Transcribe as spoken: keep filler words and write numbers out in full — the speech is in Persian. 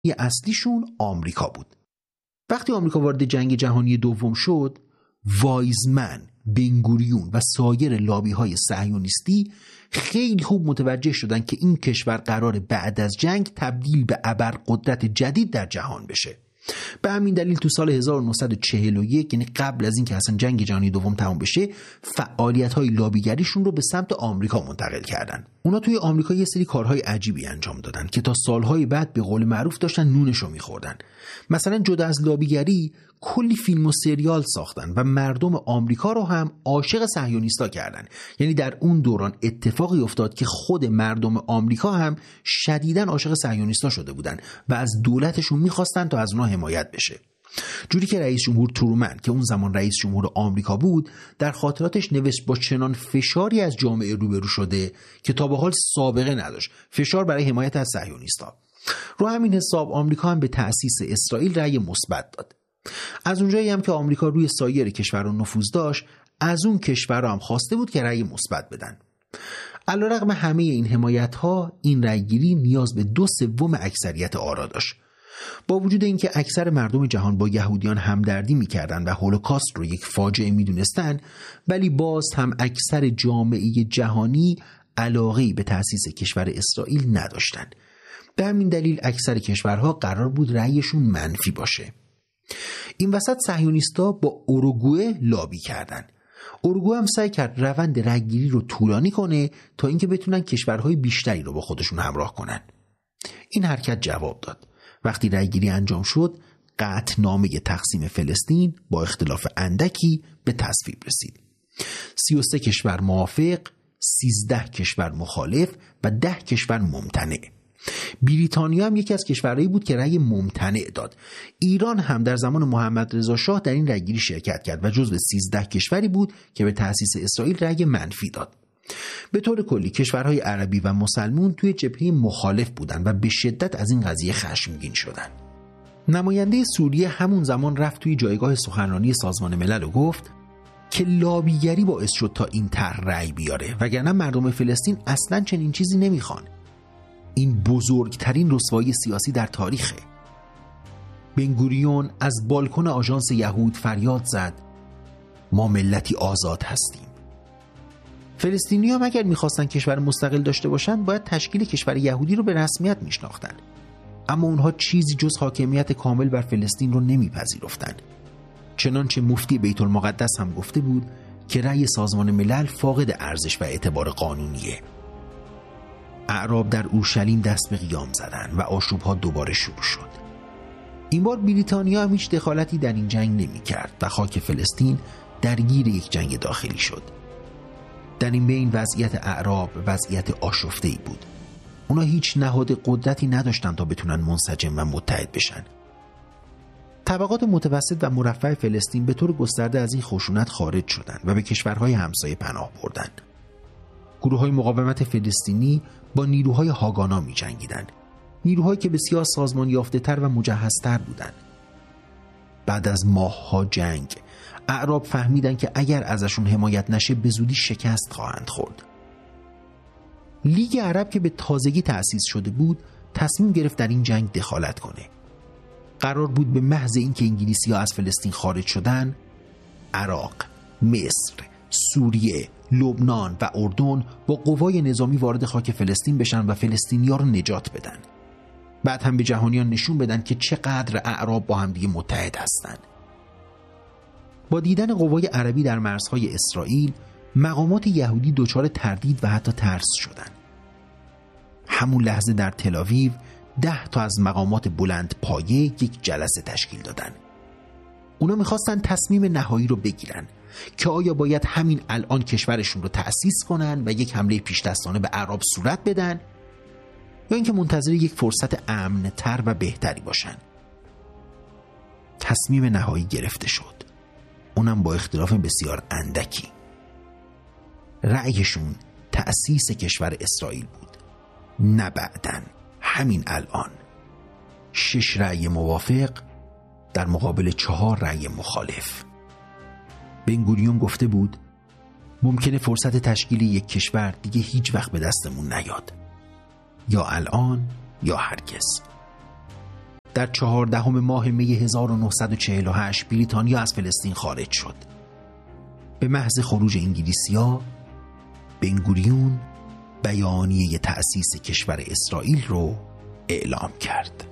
اصلیشون آمریکا بود. وقتی آمریکا وارد جنگ جهانی دوم شد، وایزمن، بنگوریون و سایر لابی‌های صهیونیستی خیلی خوب متوجه شدن که این کشور قراره بعد از جنگ تبدیل به ابرقدرت جدید در جهان بشه. به همین دلیل تو سال هزار و نهصد و چهل و یک، یعنی قبل از اینکه اصلا جنگ جهانی دوم تموم بشه، فعالیت‌های لابیگریشون رو به سمت آمریکا منتقل کردن. اونا توی آمریکا یه سری کارهای عجیبی انجام دادن که تا سالهای بعد به قول معروف داشتن نونشو می‌خوردن. مثلا جدا از لابیگری، کلی فیلم و سریال ساختن و مردم آمریکا رو هم عاشق صهیونیستا کردن. یعنی در اون دوران اتفاقی افتاد که خود مردم آمریکا هم شدیداً عاشق صهیونیستا شده بودن و از دولتشون می‌خواستن تا از اونها حمایت بشه. جوری که رئیس جمهور ترومن که اون زمان رئیس جمهور آمریکا بود، در خاطراتش نوشت با چنان فشاری از جامعه روبرو شده که تا به حال سابقه نداشت، فشار برای حمایت از صهیونیستا. رو همین حساب آمریکا هم به تأسیس اسرائیل رأی مثبت داد. از اونجایی هم که آمریکا روی سایر کشورها نفوذ داشت، از اون کشورها هم خواسته بود که رأی مثبت بدن. علیرغم همه این حمایت‌ها، این رأیگیری نیاز به دو سوم اکثریت آرا داشت. با وجود اینکه اکثر مردم جهان با یهودیان همدردی می‌کردند و هولوکاست رو یک فاجعه می‌دونستن، ولی باز هم اکثر جامعه جهانی علاقه‌ای به تأسیس کشور اسرائیل نداشتند. به همین دلیل اکثر کشورها قرار بود رأیشون منفی باشه. این وسط صهیونیستا با اوروگوئه لابی کردن. اوروگوئه هم سعی کرد روند رأیگیری رو طولانی کنه تا اینکه بتونن کشورهای بیشتری رو با خودشون همراه کنن. این حرکت جواب داد. وقتی رأیگیری انجام شد، قطعنامه تقسیم فلسطین با اختلاف اندکی به تصویب رسید. سی و سه کشور موافق، سیزده کشور مخالف و ده کشور ممتنع. بریتانیا هم یکی از کشورهایی بود که رأی ممتنع داد. ایران هم در زمان محمد رضا شاه در این رأیگیری شرکت کرد و جزو سیزده کشوری بود که به تأسیس اسرائیل رأی منفی داد. به طور کلی کشورهای عربی و مسلمون توی جبهه مخالف بودند و به شدت از این قضیه خشمگین شدند. نماینده سوریه همون زمان رفت توی جایگاه سخنرانی سازمان ملل و گفت که لابیگری باعث شد تا این طرح رأی بیاره، وگرنه مردم فلسطین اصلاً چنین چیزی نمیخوان. این بزرگترین رسوایی سیاسی در تاریخه. بنگوریون از بالکن آژانس یهود فریاد زد ما ملتی آزاد هستیم. فلسطینی‌ها اگر می‌خواستن کشور مستقل داشته باشن، باید تشکیل کشور یهودی رو به رسمیت میشناختن. اما اونها چیزی جز حاکمیت کامل بر فلسطین رو نمیپذیرفتن. چنانچه مفتی بیت المقدس هم گفته بود که رأی سازمان ملل فاقد ارزش و اعتبار قانونیه. اعراب در اورشلیم دست به قیام زدن و آشوب‌ها دوباره شروع شد. این بار بریتانیا هم هیچ دخالتی در این جنگ نمی‌کرد و خاک فلسطین درگیر یک جنگ داخلی شد. در این بین وضعیت اعراب وضعیت آشفته‌ای بود. اونا هیچ نهاد قدرتی نداشتن تا بتونن منسجم و متحد بشن. طبقات متوسط و مرفه فلسطین به طور گسترده از این خشونت خارج شدند و به کشورهای همسایه پناه بردند. گروه‌های مقاومت فلسطینی با نیروهای هاگانا می‌جنگیدند. نیروهایی که بسیار سازمان یافته‌تر و مجهزتر بودند. بعد از ماه‌ها جنگ، اعراب فهمیدن که اگر ازشون حمایت نشه به زودی شکست خواهند خورد. لیگ عرب که به تازگی تأسیس شده بود، تصمیم گرفت در این جنگ دخالت کنه. قرار بود به محض اینکه انگلیسی‌ها از فلسطین خارج شدن، عراق، مصر، سوریه، لبنان و اردن با قوای نظامی وارد خاک فلسطین بشن و فلسطینی‌ها رو نجات بدن. بعد هم به جهانیان نشون بدن که چقدر اعراب با هم دیگه متحد هستن. با دیدن قوای عربی در مرزهای اسرائیل، مقامات یهودی دچار تردید و حتی ترس شدند. همون لحظه در تل‌آویو ده تا از مقامات بلند پایه یک جلسه تشکیل دادن. اونا میخواستن تصمیم نهایی رو بگیرن که آیا باید همین الان کشورشون رو تأسیس کنن و یک حمله پیش‌دستانه به اعراب صورت بدن یا اینکه منتظر یک فرصت امن‌تر و بهتری باشن. تصمیم نهایی گرفته شد، اونم با اختلاف بسیار اندکی. رأیشون تأسیس کشور اسرائیل بود، نه بعدن، همین الان. شش رأی موافق در مقابل چهار رأی مخالف. بنگوریون گفته بود ممکنه فرصت تشکیل یک کشور دیگه هیچ وقت به دستمون نیاد، یا الان یا هرگز. در چهاردهم ماه می هزار و نهصد و چهل و هشت بریتانیا از فلسطین خارج شد. به محض خروج انگلیسی‌ها، بنگوریون بیانیه تأسیس کشور اسرائیل رو اعلام کرد.